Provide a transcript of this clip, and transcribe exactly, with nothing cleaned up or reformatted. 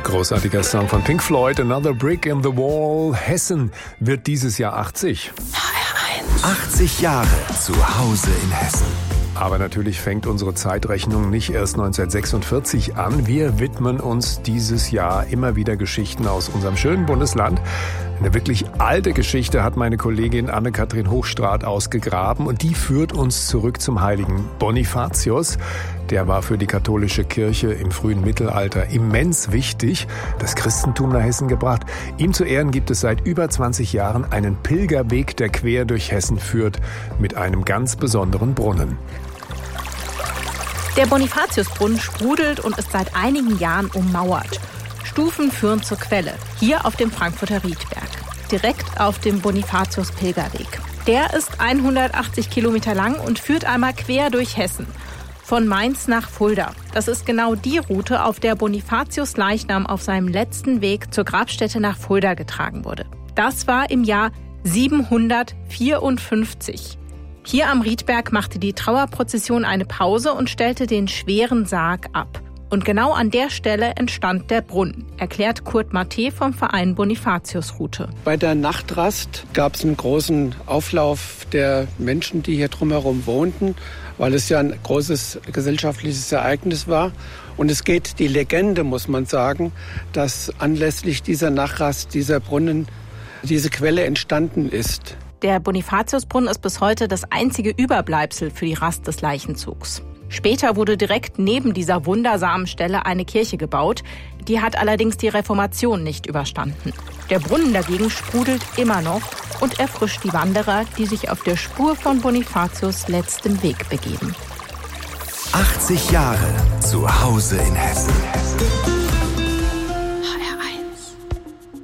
Großartiger Song von Pink Floyd, Another Brick in the Wall. Hessen wird dieses Jahr achtzig. H R eins. achtzig Jahre zu Hause in Hessen. Aber natürlich fängt unsere Zeitrechnung nicht erst neunzehnhundertsechsundvierzig an. Wir widmen uns dieses Jahr immer wieder Geschichten aus unserem schönen Bundesland. Eine wirklich alte Geschichte hat meine Kollegin Anne-Kathrin Hochstraat ausgegraben und die führt uns zurück zum heiligen Bonifatius. Der war für die katholische Kirche im frühen Mittelalter immens wichtig, das Christentum nach Hessen gebracht. Ihm zu Ehren gibt es seit über zwanzig Jahren einen Pilgerweg, der quer durch Hessen führt, mit einem ganz besonderen Brunnen. Der Bonifatiusbrunnen sprudelt und ist seit einigen Jahren ummauert. Stufen führen zur Quelle, hier auf dem Frankfurter Riedberg, direkt auf dem Bonifatius-Pilgerweg. Der ist hundertachtzig Kilometer lang und führt einmal quer durch Hessen. Von Mainz nach Fulda. Das ist genau die Route, auf der Bonifatius Leichnam auf seinem letzten Weg zur Grabstätte nach Fulda getragen wurde. Das war im Jahr siebenhundertvierundfünfzig. Hier am Riedberg machte die Trauerprozession eine Pause und stellte den schweren Sarg ab. Und genau an der Stelle entstand der Brunnen, erklärt Kurt Matte vom Verein Bonifatius-Route. Bei der Nachtrast gab es einen großen Auflauf der Menschen, die hier drumherum wohnten, weil es ja ein großes gesellschaftliches Ereignis war. Und es geht die Legende, muss man sagen, dass anlässlich dieser Nachtrast dieser Brunnen, diese Quelle entstanden ist. Der Bonifatiusbrunnen ist bis heute das einzige Überbleibsel für die Rast des Leichenzugs. Später wurde direkt neben dieser wundersamen Stelle eine Kirche gebaut. Die hat allerdings die Reformation nicht überstanden. Der Brunnen dagegen sprudelt immer noch und erfrischt die Wanderer, die sich auf der Spur von Bonifatius letztem Weg begeben. achtzig Jahre zu Hause in Hessen.